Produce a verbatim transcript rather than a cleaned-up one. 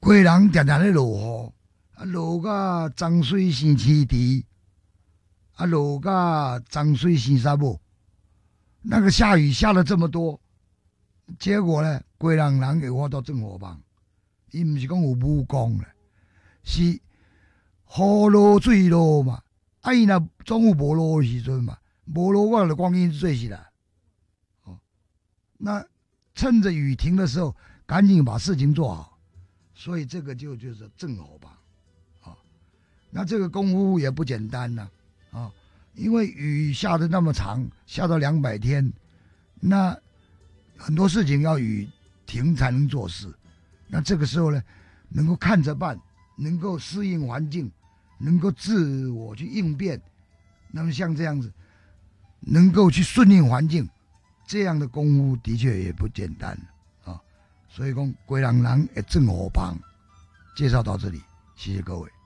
规人常常咧落雨，啊落甲脏水生青蹄，啊落甲脏水生沙某。那个下雨下了这么多，结果呢，规人人会发到正火棒。伊毋是讲有武功咧，是雨落水落嘛。啊，伊若总有无落的时阵嘛，无落我就光阴水死啦。哦，那趁着雨停的时候，赶紧把事情做好。所以这个就就是正火棒，啊、哦，那这个功夫也不简单呐，啊、哦，因为雨下的那么长，下到两百天，那很多事情要雨停才能做事。那这个时候呢，能够看着办，能够适应环境，能够自我去应变，那么像这样子，能够去顺应环境，这样的功夫的确也不简单啊、哦。所以讲，规人人的正火棒，介绍到这里，谢谢各位。